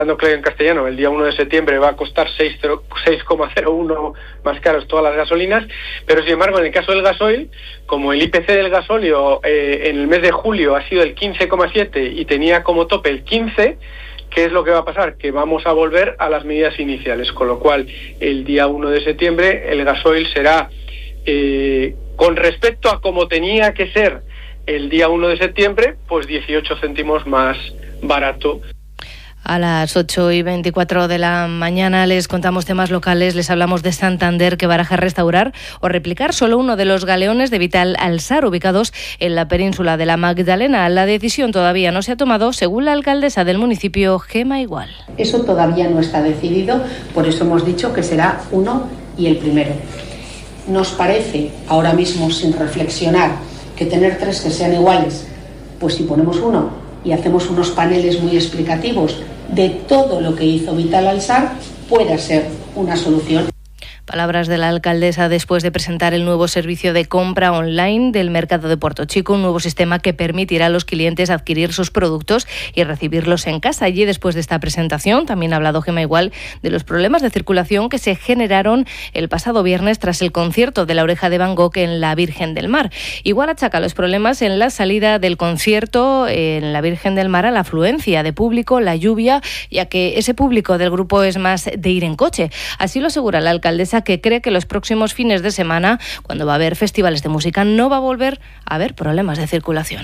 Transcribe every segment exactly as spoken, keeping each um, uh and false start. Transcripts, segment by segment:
claro en castellano, el día uno de septiembre va a costar seis coma cero uno más caros todas las gasolinas, pero sin embargo en el caso del gasoil, como el I P C del gasóleo eh, en el mes de julio ha sido el quince coma siete y tenía como tope el quince, ¿qué es lo que va a pasar? Que vamos a volver a las medidas iniciales, con lo cual el día uno de septiembre el gasoil será, eh, con respecto a como tenía que ser el día uno de septiembre, pues dieciocho céntimos más barato. A las ocho y veinticuatro de la mañana les contamos temas locales, les hablamos de Santander, que baraja restaurar o replicar solo uno de los galeones de Vital Alsar ubicados en la península de la Magdalena. La decisión todavía no se ha tomado, según la alcaldesa del municipio, Gema Igual. Eso todavía no está decidido, por eso hemos dicho que será uno y el primero. Nos parece, ahora mismo sin reflexionar, que tener tres que sean iguales, pues si ponemos uno y hacemos unos paneles muy explicativos de todo lo que hizo Vital Alsar, pueda ser una solución. Palabras de la alcaldesa después de presentar el nuevo servicio de compra online del mercado de Puerto Chico, un nuevo sistema que permitirá a los clientes adquirir sus productos y recibirlos en casa. Allí, después de esta presentación, también ha hablado Gema Igual de los problemas de circulación que se generaron el pasado viernes tras el concierto de La Oreja de Van Gogh en la Virgen del Mar. Igual achaca los problemas en la salida del concierto en la Virgen del Mar a la afluencia de público, la lluvia, ya que ese público del grupo es más de ir en coche. Así lo asegura la alcaldesa, que cree que los próximos fines de semana, cuando va a haber festivales de música, no va a volver a haber problemas de circulación.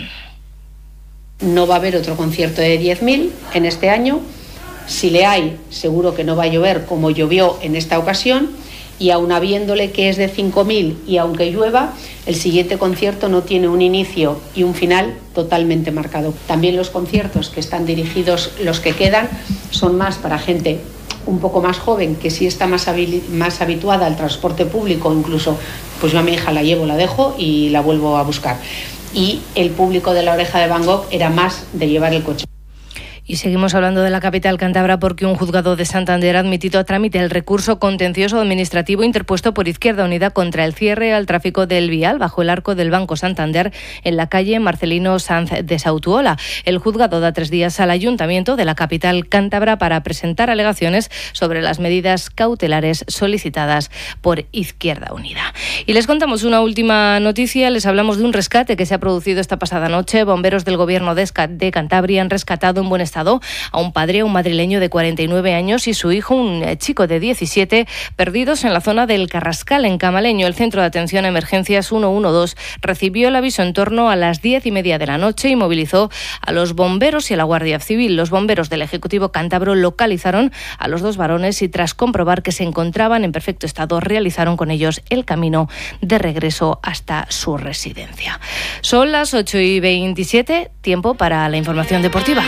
No va a haber otro concierto de diez mil en este año. Si le hay, seguro que no va a llover como llovió en esta ocasión, y aun habiéndole que es de cinco mil y aunque llueva, el siguiente concierto no tiene un inicio y un final totalmente marcado. También los conciertos que están dirigidos, los que quedan, son más para gente un poco más joven, que sí está más, habil- más habituada al transporte público, incluso pues yo a mi hija la llevo, la dejo y la vuelvo a buscar. Y el público de La Oreja de Van Gogh era más de llevar el coche. Y seguimos hablando de la capital cántabra porque un juzgado de Santander ha admitido a trámite el recurso contencioso administrativo interpuesto por Izquierda Unida contra el cierre al tráfico del vial bajo el arco del Banco Santander en la calle Marcelino Sanz de Sautuola. El juzgado da tres días al ayuntamiento de la capital cántabra para presentar alegaciones sobre las medidas cautelares solicitadas por Izquierda Unida. Y les contamos una última noticia. Les hablamos de un rescate que se ha producido esta pasada noche. Bomberos del gobierno de Cantabria han rescatado en buen estado a un padre, un madrileño de cuarenta y nueve años y su hijo, un chico de diecisiete, perdidos en la zona del Carrascal, en Camaleño. El Centro de Atención a Emergencias ciento doce recibió el aviso en torno a las diez y media de la noche y movilizó a los bomberos y a la Guardia Civil. Los bomberos del Ejecutivo cántabro localizaron a los dos varones y, tras comprobar que se encontraban en perfecto estado, realizaron con ellos el camino de regreso hasta su residencia. Son las ocho y veintisiete, tiempo para la información deportiva.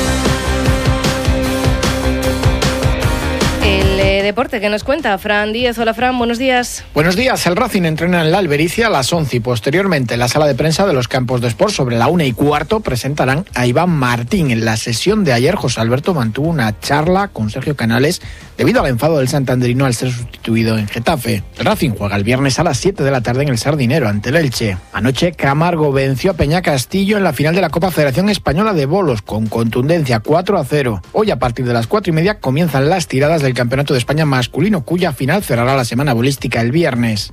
El eh, deporte que nos cuenta Fran Díez. Hola Fran, buenos días. Buenos días. El Racing entrena en la Albericia a las once y posteriormente en la sala de prensa de los campos de Sport sobre la una y cuarto presentarán a Iván Martín. En la sesión de ayer José Alberto mantuvo una charla con Sergio Canales debido al enfado del santanderino al ser sustituido en Getafe. El Racing juega el viernes a las siete de la tarde en el Sardinero ante el Elche. Anoche Camargo venció a Peña Castillo en la final de la Copa Federación Española de Bolos con contundencia cuatro a cero. Hoy a partir de las cuatro y media comienzan las tiradas del Campeonato de España masculino, cuya final cerrará la semana bolística el viernes.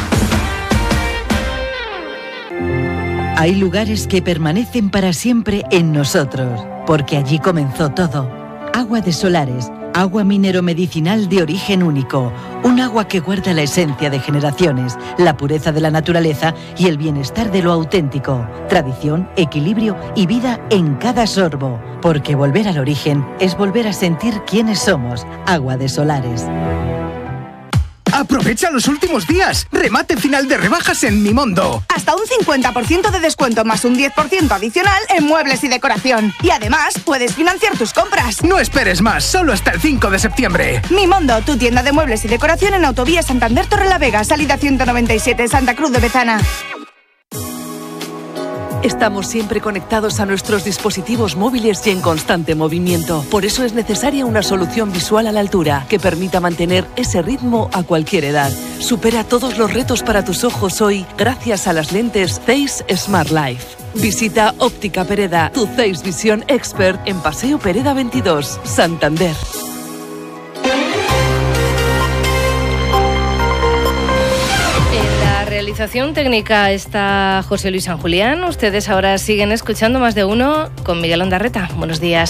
Hay lugares que permanecen para siempre en nosotros, porque allí comenzó todo. Agua de Solares, agua minero-medicinal de origen único, un agua que guarda la esencia de generaciones, la pureza de la naturaleza y el bienestar de lo auténtico, tradición, equilibrio y vida en cada sorbo, porque volver al origen es volver a sentir quiénes somos. Agua de Solares. ¡Aprovecha los últimos días! ¡Remate final de rebajas en Mimondo! Hasta un cincuenta por ciento de descuento más un diez por ciento adicional en muebles y decoración. Y además, puedes financiar tus compras. No esperes más, solo hasta el cinco de septiembre. Mimondo, tu tienda de muebles y decoración en Autovía Santander Torrelavega, salida ciento noventa y siete, Santa Cruz de Bezana. Estamos siempre conectados a nuestros dispositivos móviles y en constante movimiento. Por eso es necesaria una solución visual a la altura que permita mantener ese ritmo a cualquier edad. Supera todos los retos para tus ojos hoy gracias a las lentes Zeiss Smart Life. Visita Óptica Pereda, tu Zeiss Visión Expert en Paseo Pereda veintidós, Santander. Realización técnica está José Luis San Julián. Ustedes ahora siguen escuchando Más de Uno con Miguel Ondarreta. Buenos días.